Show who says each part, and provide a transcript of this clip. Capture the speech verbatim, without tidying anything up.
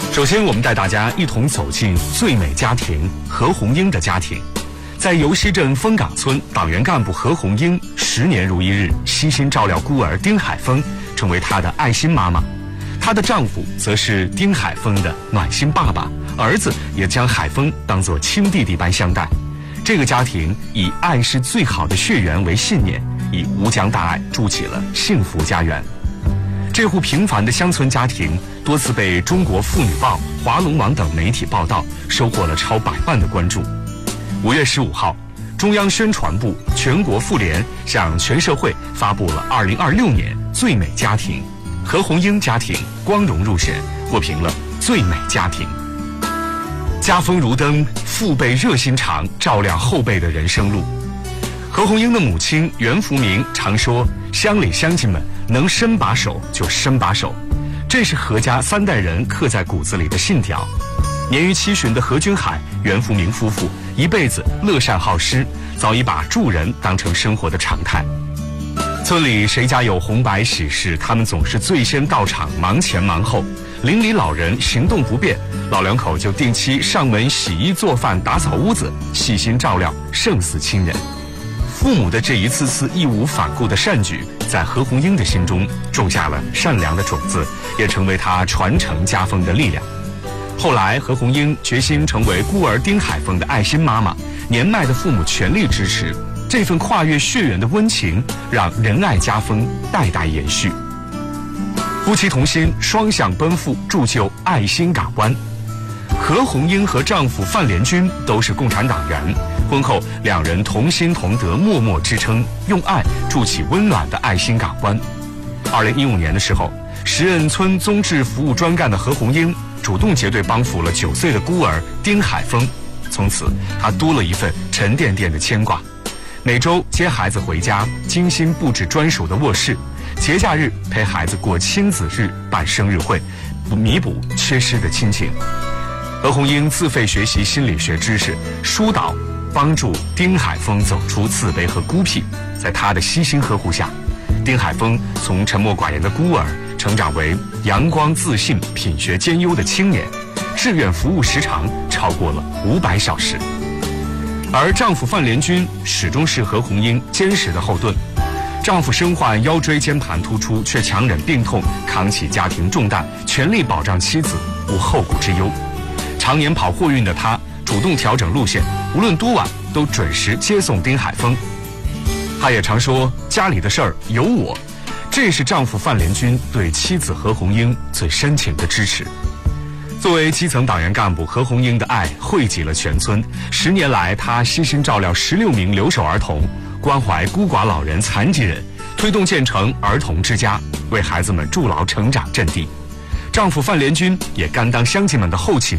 Speaker 1: 首先，我们带大家一同走进最美家庭何红英的家庭。在尤溪镇枫岗村，党员干部何红英十年如一日，悉心照料孤儿丁海峰，成为她的爱心妈妈。她的丈夫则是丁海峰的暖心爸爸，儿子也将海峰当作亲弟弟般相待。这个家庭以爱是最好的血缘为信念，以无疆大爱筑起了幸福家园。这户平凡的乡村家庭多次被中国妇女报、华龙网等媒体报道，收获了超百万的关注。五月十五号，中央宣传部、全国妇联向全社会发布了二零二六年最美家庭，何红英家庭光荣入选，获评了最美家庭。家风如灯，父辈热心肠，照亮后辈的人生路。何红英的母亲袁福明常说，乡里乡亲们能伸把手就伸把手，这是何家三代人刻在骨子里的信条。年逾七旬的何君海、袁福明夫妇一辈子乐善好施，早已把助人当成生活的常态。村里谁家有红白喜事，他们总是最先到场，忙前忙后。邻里老人行动不便，老两口就定期上门洗衣做饭、打扫屋子，细心照料，胜似亲人。父母的这一次次义无反顾的善举，在何红英的心中种下了善良的种子，也成为她传承家风的力量。后来，何红英决心成为孤儿丁海峰的爱心妈妈，年迈的父母全力支持，这份跨越血缘的温情，让仁爱家风代代延续。夫妻同心，双向奔赴，铸就爱心港湾。何红英和丈夫范连军都是共产党员，婚后两人同心同德，默默支撑，用爱筑起温暖的爱心港湾。二零一五年的时候，时任村宗治服务专干的何红英主动结对帮扶了九岁的孤儿丁海峰，从此她多了一份沉甸甸的牵挂。每周接孩子回家，精心布置专属的卧室，节假日陪孩子过亲子日、办生日会，弥补缺失的亲情。何红英自费学习心理学知识，疏导帮助丁海峰走出自卑和孤僻。在她的悉心呵护下，丁海峰从沉默寡言的孤儿成长为阳光自信、品学兼优的青年，志愿服务时长超过了五百小时。而丈夫范连军始终是何红英坚实的后盾。丈夫身患腰椎间盘突出，却强忍病痛，扛起家庭重担，全力保障妻子，无后顾之忧。常年跑货运的他主动调整路线，无论多晚都准时接送丁海峰。他也常说，家里的事儿有我，这是丈夫范连军对妻子何红英最深情的支持。作为基层党员干部，何红英的爱惠及了全村。十年来，她悉心照料十六名留守儿童，关怀孤寡老人、残疾人，推动建成儿童之家，为孩子们筑牢成长阵地。丈夫范连军也甘当乡亲们的后勤。